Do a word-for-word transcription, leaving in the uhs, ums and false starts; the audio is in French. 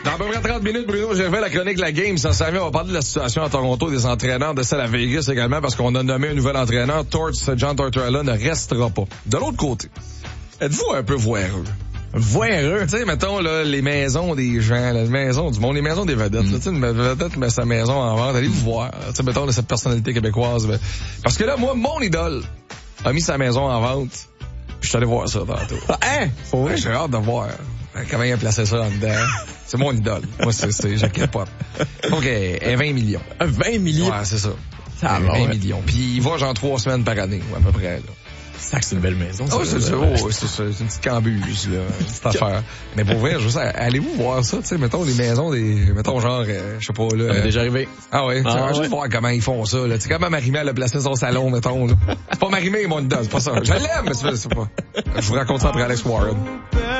Dans à peu près trente minutes, Bruno, j'ai fait la chronique La Game. Ça s'en vient. On va parler de la situation à Toronto, des entraîneurs de celle à Vegas également, parce qu'on a nommé un nouvel entraîneur. Torts, John Tortorella ne restera pas. De l'autre côté, êtes-vous un peu voireux? Voireux, tu sais, mettons, là, les maisons des gens, là, les maisons du monde, les maisons des vedettes, mm. là, tu sais, une vedette met sa maison en vente, allez vous voir, tu sais, mettons, là, cette personnalité québécoise, ben, parce que là, moi, mon idole a mis sa maison en vente, puis je suis allé voir ça tantôt. Hein? Oh, ouais, j'ai hâte de voir comment il a placé ça en dedans. C'est mon idole. Moi, c'est, c'est, j'inquiète pas. OK, et vingt millions. vingt millions? Ouais, c'est ça. Ah, vingt ouais. millions. Puis il va genre trois semaines par année, à peu près, là. C'est que c'est une belle maison. Ah oui, c'est ça. Oh, c'est ça. C'est une petite cambuse, là. Une petite affaire. Mais pour vrai, je sais, allez-vous voir ça, tu sais, mettons, les maisons des, mettons, genre, euh, je sais pas, là. Ça m'est déjà arrivé. Ah ouais. Ah, je ouais. vais voir comment ils font ça, là. Tu sais, comment Marimé, elle a placé son salon, mettons, là. C'est pas Marimé, mon idole, c'est pas ça. Je l'aime, mais c'est, c'est pas. Je vous raconte ça après Alex Warren.